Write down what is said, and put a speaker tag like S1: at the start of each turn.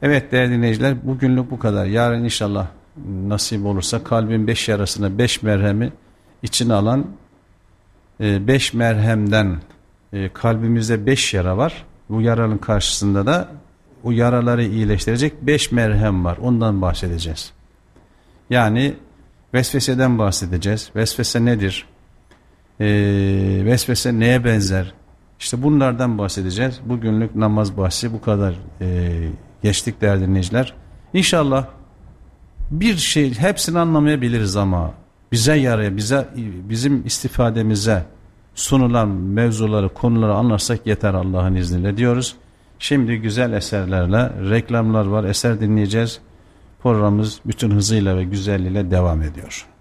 S1: Evet değerli dinleyiciler, bugünlük bu kadar. Yarın inşallah nasip olursa kalbin 5 yarasına 5 merhemi içine alan 5 merhemden kalbimizde 5 yara var. Bu yaranın karşısında da o yaraları iyileştirecek 5 merhem var. Ondan bahsedeceğiz. Yani vesveseden bahsedeceğiz. Vesvese nedir? Vesvese neye benzer? İşte bunlardan bahsedeceğiz. Bugünlük namaz bahsi bu kadar geçtik değerli dinleyiciler. İnşallah bir şey hepsini anlamayabiliriz ama bize yaraya, bizim istifademize sunulan mevzuları, konuları anlarsak yeter Allah'ın izniyle diyoruz. Şimdi güzel eserlerle, reklamlar var, eser dinleyeceğiz. Programımız bütün hızıyla ve güzelliğiyle devam ediyor.